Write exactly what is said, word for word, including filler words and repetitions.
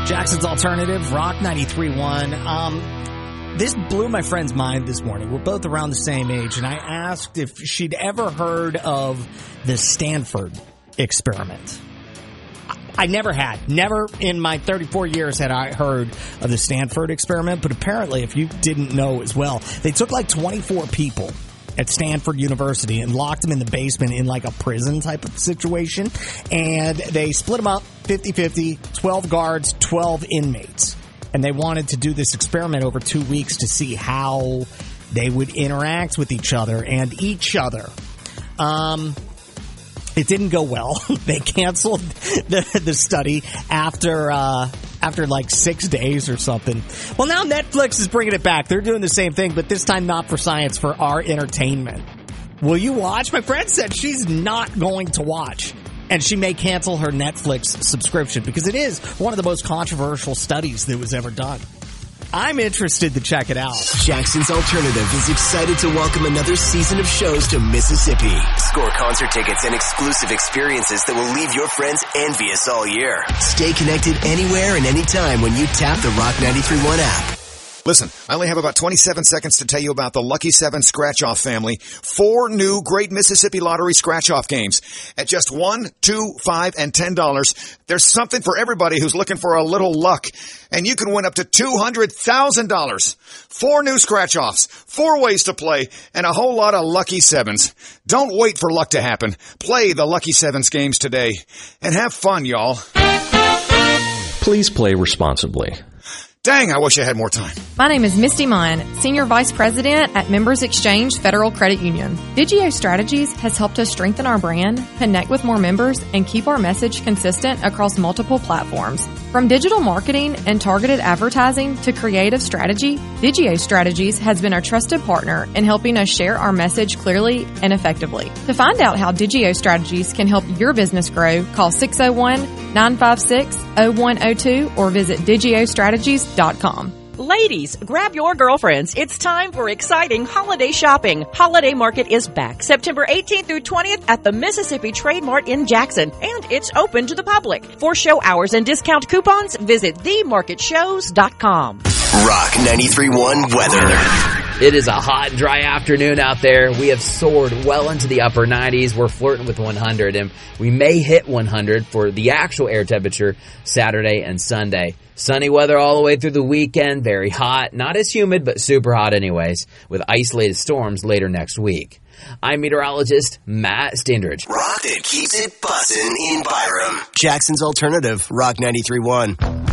Jackson's Alternative, Rock ninety-three point one. Um, this blew my friend's mind this morning. We're both around the same age, and I asked if she'd ever heard of the Stanford experiment. I never had. Never in my thirty-four years had I heard of the Stanford experiment, but apparently, if you didn't know as well, they took like twenty-four people at Stanford University and locked them in the basement in like a prison type of situation, and they split them up fifty-fifty, twelve guards, twelve inmates, and they wanted to do this experiment over two weeks to see how they would interact with each other and each other. Um... It didn't go well. They canceled the, the study after uh, after like six days or something. Well, now Netflix is bringing it back. They're doing the same thing, but this time not for science, for our entertainment. Will you watch? My friend said she's not going to watch, and she may cancel her Netflix subscription because it is one of the most controversial studies that was ever done. I'm interested to check it out. Jackson's Alternative is excited to welcome another season of shows to Mississippi. Score concert tickets and exclusive experiences that will leave your friends envious all year. Stay connected anywhere and anytime when you tap the Rock ninety-three point one app. Listen, I only have about twenty-seven seconds to tell you about the Lucky seven Scratch-Off family. Four new Great Mississippi Lottery Scratch-Off games. At just one, two, five, and ten dollars, there's something for everybody who's looking for a little luck. And you can win up to two hundred thousand dollars. Four new Scratch-Offs, four ways to play, and a whole lot of Lucky sevens. Don't wait for luck to happen. Play the Lucky sevens games today. And have fun, y'all. Please play responsibly. Dang, I wish I had more time. My name is Misty Munn, Senior Vice President at Members Exchange Federal Credit Union. Digio Strategies has helped us strengthen our brand, connect with more members, and keep our message consistent across multiple platforms. From digital marketing and targeted advertising to creative strategy, Digio Strategies has been our trusted partner in helping us share our message clearly and effectively. To find out how Digio Strategies can help your business grow, call six oh one, nine five six, oh one oh two or visit digio strategies dot com. Ladies, grab your girlfriends. It's time for exciting holiday shopping. Holiday Market is back September eighteenth through twentieth at the Mississippi Trade Mart in Jackson, and it's open to the public. For show hours and discount coupons, visit the market shows dot com. Rock ninety-three point one weather. It is a hot and dry afternoon out there. We have soared well into the upper nineties. We're flirting with one hundred, and we may hit one hundred for the actual air temperature Saturday and Sunday. Sunny weather all the way through the weekend. Very hot. Not as humid, but super hot anyways, with isolated storms later next week. I'm meteorologist Matt Stindridge. Rock that keeps it bussin' in Byram. Jackson's Alternative, Rock ninety-three point one.